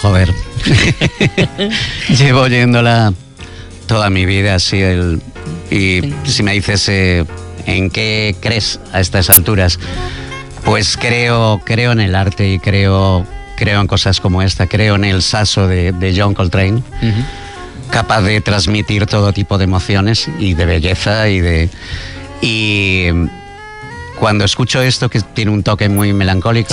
Joder. Llevo oyéndola toda mi vida, así. Y si me dices en qué crees a estas alturas, pues creo en el arte y creo en cosas como esta. Creo en el saso de John Coltrane, capaz de transmitir todo tipo de emociones y de belleza y cuando escucho esto, que tiene un toque muy melancólico,